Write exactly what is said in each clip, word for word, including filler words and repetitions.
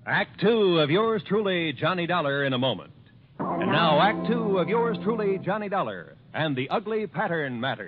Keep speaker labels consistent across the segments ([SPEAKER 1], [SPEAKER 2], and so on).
[SPEAKER 1] Act two of yours truly, Johnny Dollar, in a moment. And now, Act two of yours truly, Johnny Dollar, and the ugly pattern matter.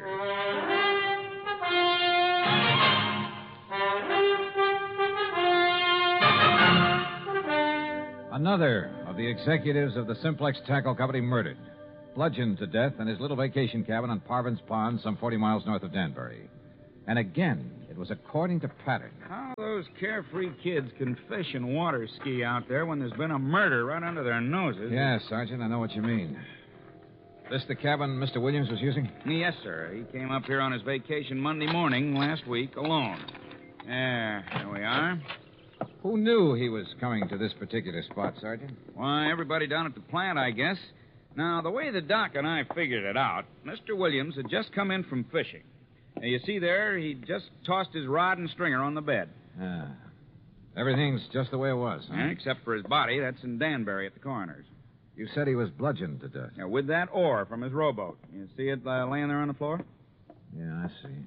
[SPEAKER 2] Another of the executives of the Simplex Tackle Company murdered, bludgeoned to death in his little vacation cabin on Parvin's Pond, some forty miles north of Danbury. And again, it was according to pattern.
[SPEAKER 3] How those carefree kids can fish and water ski out there when there's been a murder right under their noses.
[SPEAKER 2] Yeah, Sergeant, I know what you mean. This the cabin Mister Williams was using?
[SPEAKER 3] Yes, sir. He came up here on his vacation Monday morning last week alone. Yeah, there we are.
[SPEAKER 2] Who knew he was coming to this particular spot, Sergeant?
[SPEAKER 3] Why, everybody down at the plant, I guess. Now, the way the doc and I figured it out, Mister Williams had just come in from fishing. Now, you see there, he just tossed his rod and stringer on the bed.
[SPEAKER 2] Ah. Everything's just the way it was, huh?
[SPEAKER 3] Yeah, except for his body. That's in Danbury at the coroner's.
[SPEAKER 2] You said he was bludgeoned to death.
[SPEAKER 3] Yeah, with that oar from his rowboat. You see it uh, laying there on the floor?
[SPEAKER 2] Yeah, I see.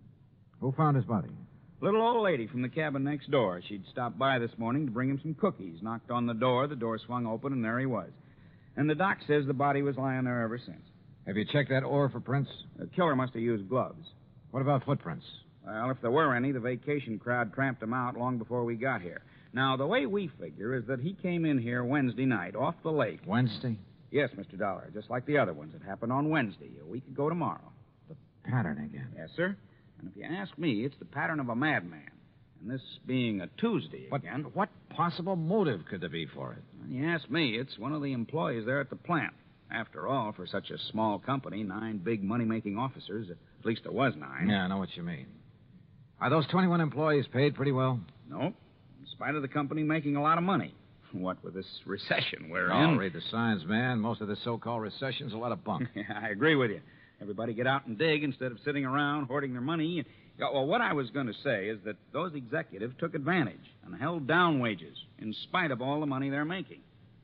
[SPEAKER 2] Who found his body?
[SPEAKER 3] Little old lady from the cabin next door. She'd stopped by this morning to bring him some cookies. Knocked on the door, the door swung open, and there he was. And the doc says the body was lying there ever since.
[SPEAKER 2] Have you checked that oar for prints?
[SPEAKER 3] The killer must have used gloves.
[SPEAKER 2] What about footprints?
[SPEAKER 3] Well, if there were any, the vacation crowd tramped them out long before we got here. Now, the way we figure is that he came in here Wednesday night off the lake.
[SPEAKER 2] Wednesday?
[SPEAKER 3] Yes, Mister Dollar, just like the other ones. It happened on Wednesday, a week ago tomorrow.
[SPEAKER 2] The pattern again.
[SPEAKER 3] Yes, sir. And if you ask me, it's the pattern of a madman. And this being a Tuesday
[SPEAKER 2] But
[SPEAKER 3] again.
[SPEAKER 2] what possible motive could there be for it?
[SPEAKER 3] When you ask me, it's one of the employees there at the plant. After all, for such a small company, nine big money-making officers, at least there was nine.
[SPEAKER 2] Yeah, I know what you mean. Are those twenty-one employees paid pretty well?
[SPEAKER 3] Nope. In spite of the company making a lot of money. What with this recession we're
[SPEAKER 2] Oh,
[SPEAKER 3] in.
[SPEAKER 2] read the signs, man. Most of this so-called recession's a lot of bunk.
[SPEAKER 3] Yeah, I agree with you. Everybody get out and dig instead of sitting around hoarding their money. Yeah, well, what I was going to say is that those executives took advantage and held down wages in spite of all the money they're making.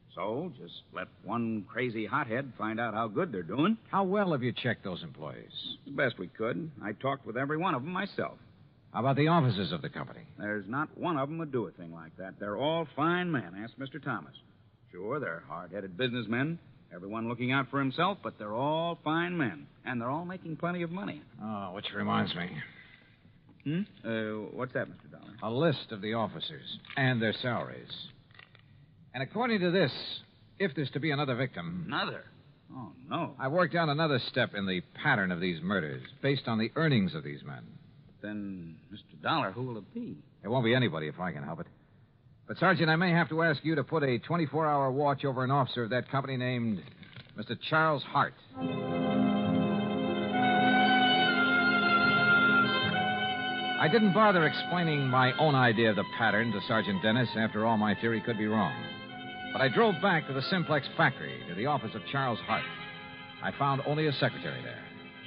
[SPEAKER 3] So just let one crazy hothead find out how good they're doing.
[SPEAKER 2] How well have you checked those employees?
[SPEAKER 3] The best we could. I talked with every one of them myself.
[SPEAKER 2] How about the officers of the company?
[SPEAKER 3] There's not one of them would do a thing like that. They're all fine men. Ask Mister Thomas. Sure, they're hard-headed businessmen, everyone looking out for himself, but they're all fine men, and they're all making plenty of money.
[SPEAKER 2] Oh, which reminds me.
[SPEAKER 3] Hmm? Uh, what's that, Mister Dollar?
[SPEAKER 2] A list of the officers and their salaries. And according to this, if there's to be another victim...
[SPEAKER 3] Another? Oh, no.
[SPEAKER 2] I worked out another step in the pattern of these murders, based on the earnings of these men.
[SPEAKER 3] Then, Mister Dollar, who will it be?
[SPEAKER 2] It won't be anybody if I can help it. But, Sergeant, I may have to ask you to put a twenty-four hour watch over an officer of that company named Mister Charles Hart. I didn't bother explaining my own idea of the pattern to Sergeant Dennis. After all, my theory could be wrong. But I drove back to the Simplex factory, to the office of Charles Hart. I found only a secretary there.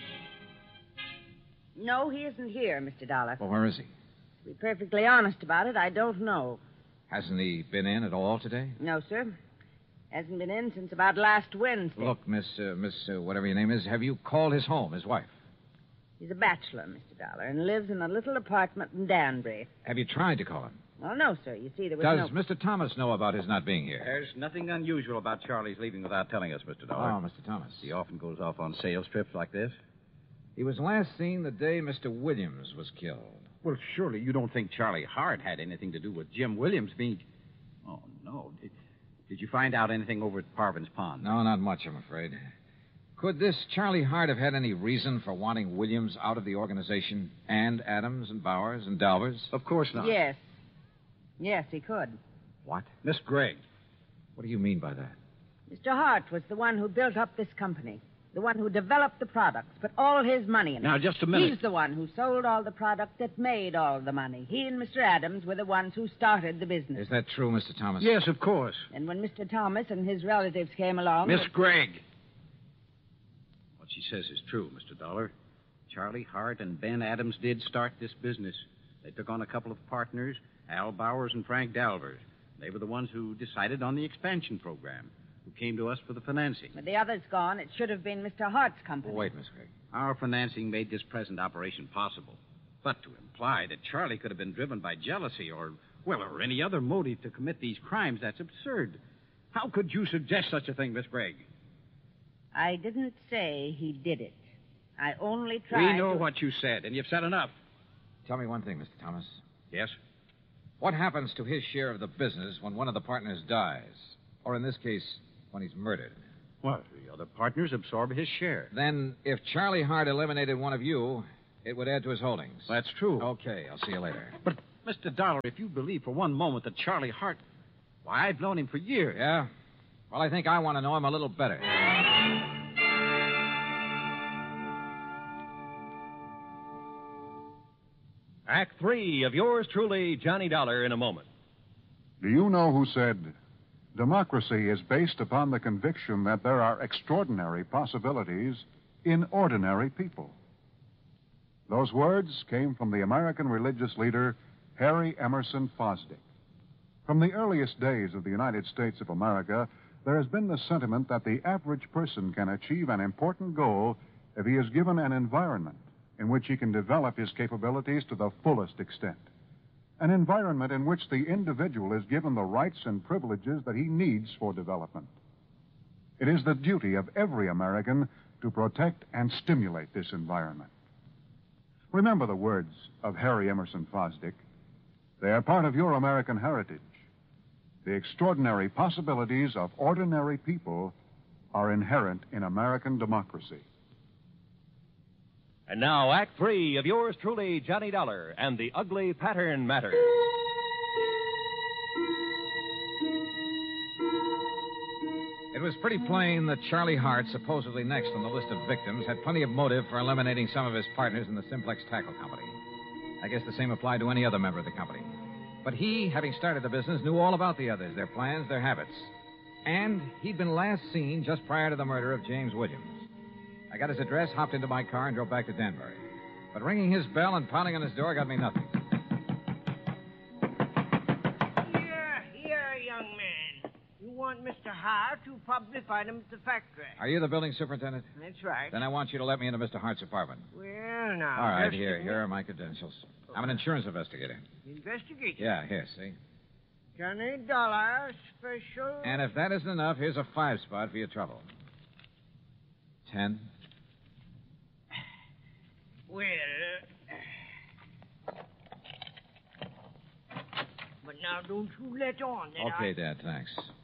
[SPEAKER 4] No, he isn't here, Mister Dollar.
[SPEAKER 2] Well, where is he?
[SPEAKER 4] To be perfectly honest about it, I don't know.
[SPEAKER 2] Hasn't he been in at all today?
[SPEAKER 4] No, sir. Hasn't been in since about last Wednesday.
[SPEAKER 2] Look, Miss, uh, Miss, uh, whatever your name is, have you called his home, his wife?
[SPEAKER 4] He's a bachelor, Mister Dollar, and lives in a little apartment in Danbury.
[SPEAKER 2] Have you tried to call him?
[SPEAKER 4] Well, no, sir. You see, there was
[SPEAKER 2] Does
[SPEAKER 4] no...
[SPEAKER 2] Mister Thomas know about his not being here?
[SPEAKER 5] There's nothing unusual about Charlie's leaving without telling us, Mister Dollar.
[SPEAKER 2] Oh, Mister Thomas.
[SPEAKER 5] He often goes off on sales trips like this.
[SPEAKER 2] He was last seen the day Mister Williams was killed.
[SPEAKER 5] Well, surely you don't think Charlie Hart had anything to do with Jim Williams being... Oh, no. Did, did you find out anything over at Parvin's Pond?
[SPEAKER 2] No, not much, I'm afraid. Could this Charlie Hart have had any reason for wanting Williams out of the organization, and Adams and Bowers and Dalvers?
[SPEAKER 5] Of course not.
[SPEAKER 4] Yes. Yes, he could.
[SPEAKER 2] What?
[SPEAKER 5] Miss Gregg.
[SPEAKER 2] What do you mean by that?
[SPEAKER 4] Mister Hart was the one who built up this company, the one who developed the products, put all his money in it.
[SPEAKER 5] Now, just a minute.
[SPEAKER 4] He's the one who sold all the product that made all the money. He and Mister Adams were the ones who started the business.
[SPEAKER 2] Is that true, Mister Thomas?
[SPEAKER 5] Yes, of course.
[SPEAKER 4] And when Mister Thomas and his relatives came along...
[SPEAKER 5] Miss Gregg. What she says is true, Mister Dollar. Charlie Hart and Ben Adams did start this business. They took on a couple of partners, Al Bowers and Frank Dalvers. They were the ones who decided on the expansion program, who came to us for the financing.
[SPEAKER 4] With the others gone, it should have been Mister Hart's company.
[SPEAKER 2] Oh, wait, Miss Gregg.
[SPEAKER 5] Our financing made this present operation possible. But to imply that Charlie could have been driven by jealousy or, Well, or any other motive to commit these crimes, that's absurd. How could you suggest such a thing, Miss Gregg?
[SPEAKER 4] I didn't say he did it. I only tried
[SPEAKER 5] We know
[SPEAKER 4] to...
[SPEAKER 5] what you said, and you've said enough.
[SPEAKER 2] Tell me one thing, Mister Thomas.
[SPEAKER 5] Yes?
[SPEAKER 2] What happens to his share of the business when one of the partners dies? Or in this case, when he's murdered?
[SPEAKER 5] Well, the other partners absorb his share.
[SPEAKER 2] Then, if Charlie Hart eliminated one of you, it would add to his holdings.
[SPEAKER 5] That's true.
[SPEAKER 2] Okay, I'll see you later.
[SPEAKER 5] But, Mister Dollar, if you believe for one moment that Charlie Hart... Why, I've known him for years.
[SPEAKER 2] Yeah? Well, I think I want to know him a little better.
[SPEAKER 1] Act three of yours truly, Johnny Dollar, in a moment.
[SPEAKER 6] Do you know who said, democracy is based upon the conviction that there are extraordinary possibilities in ordinary people? Those words came from the American religious leader, Harry Emerson Fosdick. From the earliest days of the United States of America, there has been the sentiment that the average person can achieve an important goal if he is given an environment in which he can develop his capabilities to the fullest extent. An environment in which the individual is given the rights and privileges that he needs for development. It is the duty of every American to protect and stimulate this environment. Remember the words of Harry Emerson Fosdick. They are part of your American heritage. The extraordinary possibilities of ordinary people are inherent in American democracy.
[SPEAKER 1] And now, Act three of yours truly, Johnny Dollar, and the Ugly Pattern Matter.
[SPEAKER 2] It was pretty plain that Charlie Hart, supposedly next on the list of victims, had plenty of motive for eliminating some of his partners in the Simplex Tackle Company. I guess the same applied to any other member of the company. But he, having started the business, knew all about the others, their plans, their habits. And he'd been last seen just prior to the murder of James Williams. I got his address, hopped into my car, and drove back to Danbury. But ringing his bell and pounding on his door got me nothing.
[SPEAKER 7] Here, here, young man. You want Mister Hart? You'll probably find him at the factory.
[SPEAKER 2] Are you the building superintendent?
[SPEAKER 7] That's right.
[SPEAKER 2] Then I want you to let me into Mister Hart's apartment.
[SPEAKER 7] Well, now.
[SPEAKER 2] All right,
[SPEAKER 7] just
[SPEAKER 2] here.
[SPEAKER 7] a
[SPEAKER 2] Here are my credentials. I'm an insurance investigator.
[SPEAKER 7] Investigate.
[SPEAKER 2] Yeah, here, see?
[SPEAKER 7] Johnny Dollar, special.
[SPEAKER 2] And if that isn't enough, here's a five spot for your trouble. Ten.
[SPEAKER 7] Well. But now don't you let on that
[SPEAKER 2] Okay,
[SPEAKER 7] I...
[SPEAKER 2] Dad, thanks.